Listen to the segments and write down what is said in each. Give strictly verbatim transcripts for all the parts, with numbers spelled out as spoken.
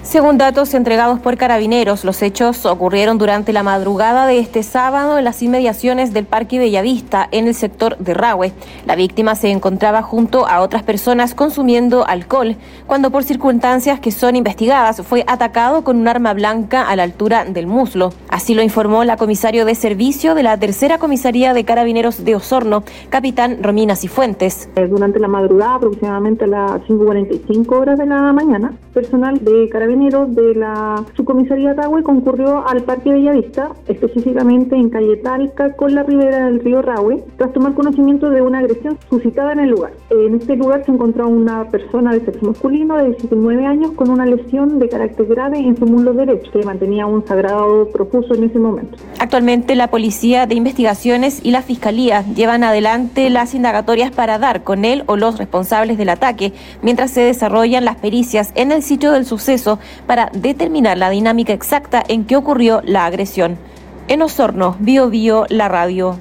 Según datos entregados por Carabineros, los hechos ocurrieron durante la madrugada de este sábado en las inmediaciones del Parque Bellavista, en el sector de Rahue. La víctima se encontraba junto a otras personas consumiendo alcohol, cuando por circunstancias que son investigadas fue atacado con un arma blanca a la altura del muslo. Así lo informó la comisario de servicio de la tercera comisaría de Carabineros de Osorno, capitán Romina Cifuentes. Durante la madrugada, aproximadamente a las cinco cuarenta y cinco horas de la mañana, personal de Carabineros de la subcomisaría Rahue concurrió al Parque Bellavista, específicamente en calle Talca con la ribera del río Rahue, tras tomar conocimiento de una agresión suscitada en el lugar. En este lugar se encontró una persona de sexo masculino de diecinueve años con una lesión de carácter grave en su muslo derecho, que mantenía un sangrado profuso en ese momento. Actualmente la Policía de Investigaciones y la Fiscalía llevan adelante las indagatorias para dar con él o los responsables del ataque, mientras se desarrollan las pericias en el sitio del suceso para determinar la dinámica exacta en que ocurrió la agresión. En Osorno, Bio Bio, la radio.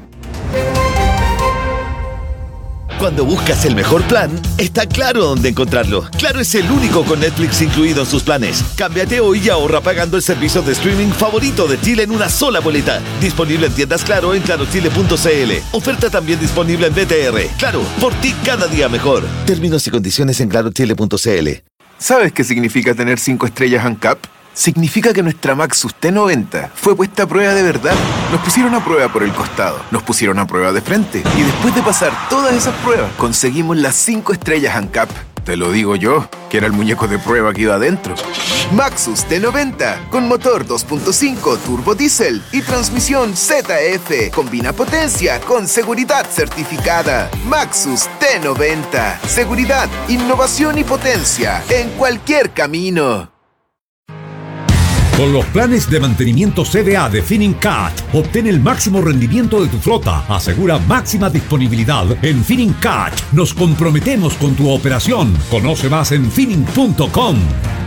Cuando buscas el mejor plan, está claro dónde encontrarlo. Claro es el único con Netflix incluido en sus planes. Cámbiate hoy y ahorra pagando el servicio de streaming favorito de Chile en una sola boleta. Disponible en tiendas Claro en claro chile punto c l. Oferta también disponible en B T R. Claro, por ti cada día mejor. Términos y condiciones en claro chile punto c l. ¿Sabes qué significa tener cinco estrellas ANCAP? Significa que nuestra Maxus T noventa fue puesta a prueba de verdad. Nos pusieron a prueba por el costado, nos pusieron a prueba de frente y después de pasar todas esas pruebas, conseguimos las cinco estrellas ANCAP. Te lo digo yo, que era el muñeco de prueba que iba adentro. Maxus T noventa, con motor dos punto cinco turbo diésel y transmisión Z F. Combina potencia con seguridad certificada. Maxus T noventa. Seguridad, innovación y potencia en cualquier camino. Con los planes de mantenimiento C D A de Finincat, obtén el máximo rendimiento de tu flota. Asegura máxima disponibilidad. En Finincat nos comprometemos con tu operación. Conoce más en Fining punto com.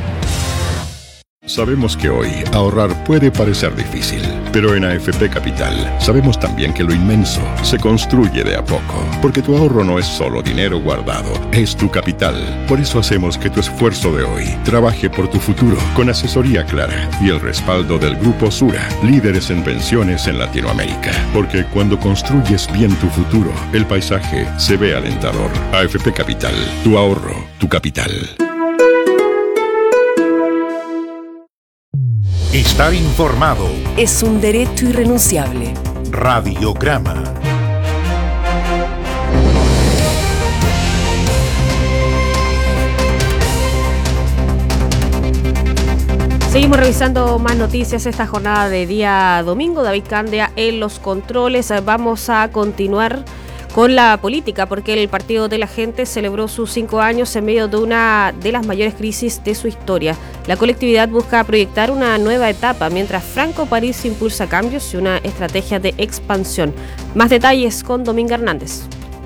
Sabemos que hoy ahorrar puede parecer difícil, pero en A F P Capital sabemos también que lo inmenso se construye de a poco, porque tu ahorro no es solo dinero guardado, es tu capital. Por eso hacemos que tu esfuerzo de hoy trabaje por tu futuro, con asesoría clara y el respaldo del Grupo Sura, líderes en pensiones en Latinoamérica. Porque cuando construyes bien tu futuro, el paisaje se ve alentador. A F P Capital, tu ahorro, tu capital. Estar informado es un derecho irrenunciable. Radiograma. Seguimos revisando más noticias esta jornada de día domingo. David Candia en los controles. Vamos a continuar con la política, porque el Partido de la Gente celebró sus cinco años en medio de una de las mayores crisis de su historia. La colectividad busca proyectar una nueva etapa, mientras Franco Parisi impulsa cambios y una estrategia de expansión. Más detalles con Dominga Hernández.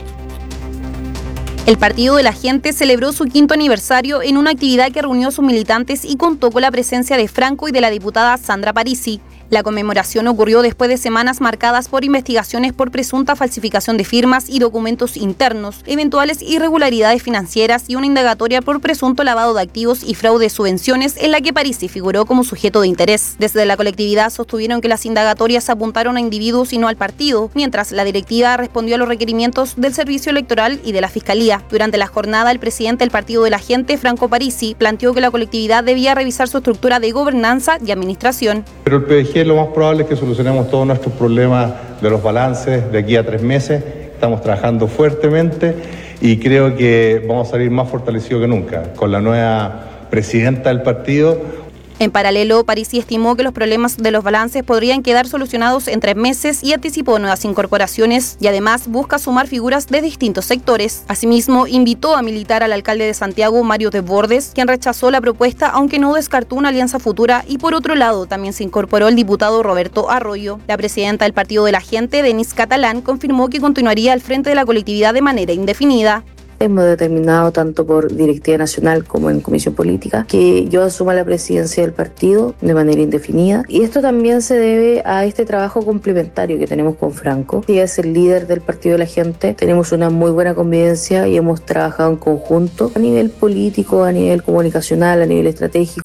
El Partido de la Gente celebró su quinto aniversario en una actividad que reunió a sus militantes y contó con la presencia de Franco y de la diputada Sandra Parisi. La conmemoración ocurrió después de semanas marcadas por investigaciones por presunta falsificación de firmas y documentos internos, eventuales irregularidades financieras y una indagatoria por presunto lavado de activos y fraude de subvenciones en la que Parisi figuró como sujeto de interés. Desde la colectividad sostuvieron que las indagatorias apuntaron a individuos y no al partido, mientras la directiva respondió a los requerimientos del Servicio Electoral y de la Fiscalía. Durante la jornada, el presidente del Partido de la Gente, Franco Parisi, planteó que la colectividad debía revisar su estructura de gobernanza y administración. Pero el P D G lo más probable es que solucionemos todos nuestros problemas de los balances de aquí a tres meses. Estamos trabajando fuertemente y creo que vamos a salir más fortalecidos que nunca con la nueva presidenta del partido. En paralelo, Parisi estimó que los problemas de los balances podrían quedar solucionados en tres meses y anticipó nuevas incorporaciones y además busca sumar figuras de distintos sectores. Asimismo, invitó a militar al alcalde de Santiago, Mario Desbordes, quien rechazó la propuesta aunque no descartó una alianza futura, y por otro lado también se incorporó el diputado Roberto Arroyo. La presidenta del Partido de la Gente, Denise Catalán, confirmó que continuaría al frente de la colectividad de manera indefinida. Hemos determinado tanto por directiva nacional como en comisión política que yo asuma la presidencia del partido de manera indefinida, y esto también se debe a este trabajo complementario que tenemos con Franco. Ella es el líder del Partido de la Gente, tenemos una muy buena convivencia y hemos trabajado en conjunto a nivel político, a nivel comunicacional, a nivel estratégico.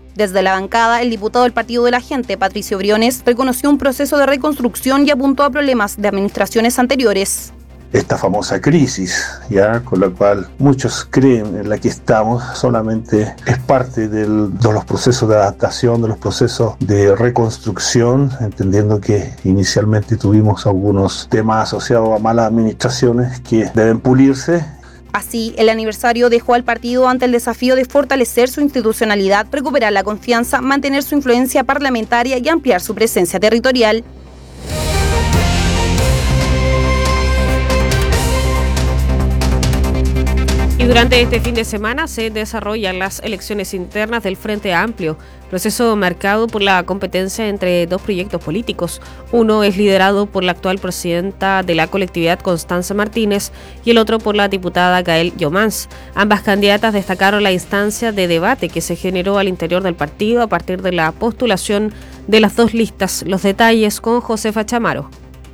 Desde la bancada, el diputado del Partido de la Gente, Patricio Briones, reconoció un proceso de reconstrucción y apuntó a problemas de administraciones anteriores. Esta famosa crisis, ya con la cual muchos creen en la que estamos, solamente es parte del, de los procesos de adaptación, de los procesos de reconstrucción, entendiendo que inicialmente tuvimos algunos temas asociados a malas administraciones que deben pulirse. Así, el aniversario dejó al partido ante el desafío de fortalecer su institucionalidad, recuperar la confianza, mantener su influencia parlamentaria y ampliar su presencia territorial. Y durante este fin de semana se desarrollan las elecciones internas del Frente Amplio, proceso marcado por la competencia entre dos proyectos políticos. Uno es liderado por la actual presidenta de la colectividad, Constanza Martínez, y el otro por la diputada Gael Llomans. Ambas candidatas destacaron la instancia de debate que se generó al interior del partido a partir de la postulación de las dos listas. Los detalles con Josefa Chamaro.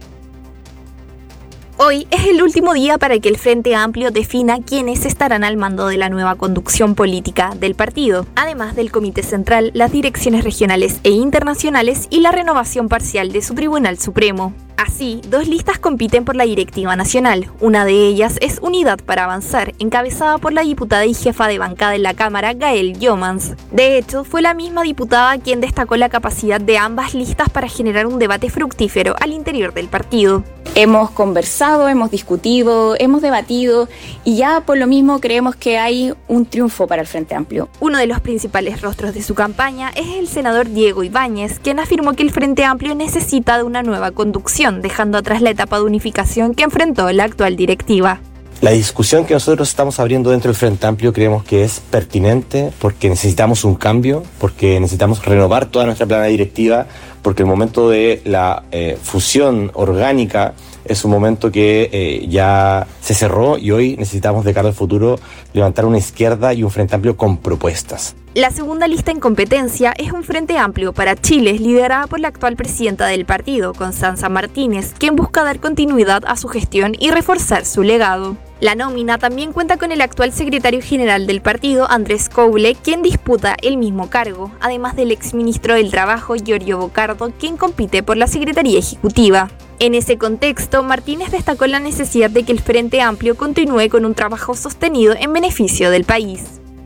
Hoy es el último día para que el Frente Amplio defina quiénes estarán al mando de la nueva conducción política del partido, además del Comité Central, las direcciones regionales e internacionales y la renovación parcial de su Tribunal Supremo. Así, dos listas compiten por la directiva nacional. Una de ellas es Unidad para Avanzar, encabezada por la diputada y jefa de bancada en la Cámara, Gael Llomans. De hecho, fue la misma diputada quien destacó la capacidad de ambas listas para generar un debate fructífero al interior del partido. Hemos conversado, hemos discutido, hemos debatido y ya por lo mismo creemos que hay un triunfo para el Frente Amplio. Uno de los principales rostros de su campaña es el senador Diego Ibáñez, quien afirmó que el Frente Amplio necesita de una nueva conducción, dejando atrás la etapa de unificación que enfrentó la actual directiva. La discusión que nosotros estamos abriendo dentro del Frente Amplio creemos que es pertinente porque necesitamos un cambio, porque necesitamos renovar toda nuestra plana directiva, porque el momento de la eh, fusión orgánica es un momento que eh, ya se cerró y hoy necesitamos de cara al futuro levantar una izquierda y un Frente Amplio con propuestas. La segunda lista en competencia es un Frente Amplio para Chile, liderada por la actual presidenta del partido, Constanza Martínez, quien busca dar continuidad a su gestión y reforzar su legado. La nómina también cuenta con el actual secretario general del partido, Andrés Couble, quien disputa el mismo cargo, además del exministro del Trabajo, Giorgio Bocardo, quien compite por la Secretaría Ejecutiva. En ese contexto, Martínez destacó la necesidad de que el Frente Amplio continúe con un trabajo sostenido en beneficio del país.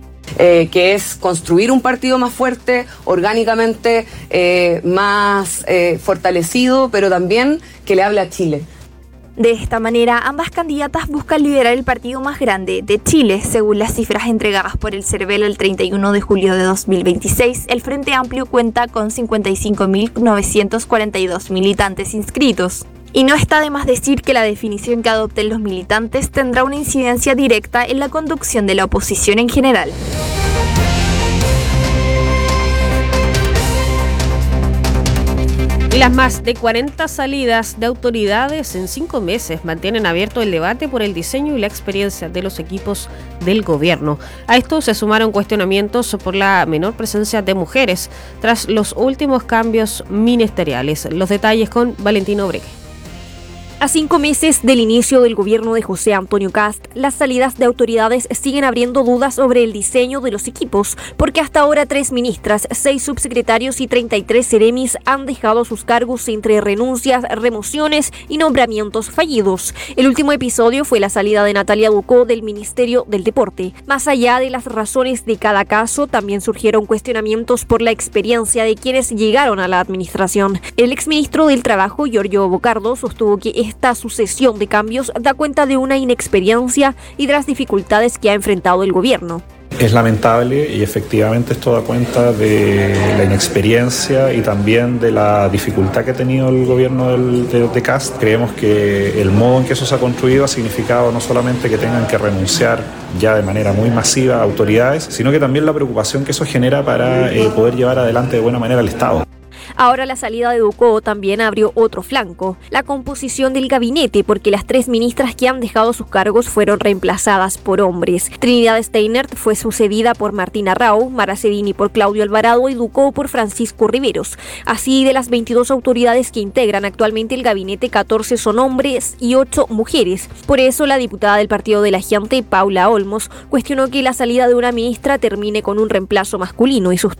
Eh, que es construir un partido más fuerte, orgánicamente eh, más eh, fortalecido, pero también que le hable a Chile. De esta manera, ambas candidatas buscan liderar el partido más grande de Chile. Según las cifras entregadas por el Cervelo el treinta y uno de julio de dos mil veintiséis, el Frente Amplio cuenta con cincuenta y cinco mil novecientos cuarenta y dos militantes inscritos. Y no está de más decir que la definición que adopten los militantes tendrá una incidencia directa en la conducción de la oposición en general. Las más de cuarenta salidas de autoridades en cinco meses mantienen abierto el debate por el diseño y la experiencia de los equipos del gobierno. A esto se sumaron cuestionamientos por la menor presencia de mujeres tras los últimos cambios ministeriales. Los detalles con Valentino Breque. A cinco meses del inicio del gobierno de José Antonio Kast, las salidas de autoridades siguen abriendo dudas sobre el diseño de los equipos, porque hasta ahora tres ministras, seis subsecretarios y treinta y tres seremis han dejado sus cargos entre renuncias, remociones y nombramientos fallidos. El último episodio fue la salida de Natalia Ducó del Ministerio del Deporte. Más allá de las razones de cada caso, también surgieron cuestionamientos por la experiencia de quienes llegaron a la administración. El exministro del Trabajo, Giorgio Bocardo, sostuvo que esta sucesión de cambios da cuenta de una inexperiencia y de las dificultades que ha enfrentado el gobierno. Es lamentable y efectivamente esto da cuenta de la inexperiencia y también de la dificultad que ha tenido el gobierno del, de, de Kast. Creemos que el modo en que eso se ha construido ha significado no solamente que tengan que renunciar ya de manera muy masiva a autoridades, sino que también la preocupación que eso genera para eh, poder llevar adelante de buena manera el Estado. Ahora la salida de Ducó también abrió otro flanco, la composición del gabinete, porque las tres ministras que han dejado sus cargos fueron reemplazadas por hombres. Trinidad Steinert fue sucedida por Martina Rau, Mara Cedini por Claudio Alvarado y Ducó por Francisco Riveros. Así, de las veintidós autoridades que integran actualmente el gabinete, catorce son hombres y ocho mujeres. Por eso, la diputada del Partido de la Gente, Paula Olmos, cuestionó que la salida de una ministra termine con un reemplazo masculino y sus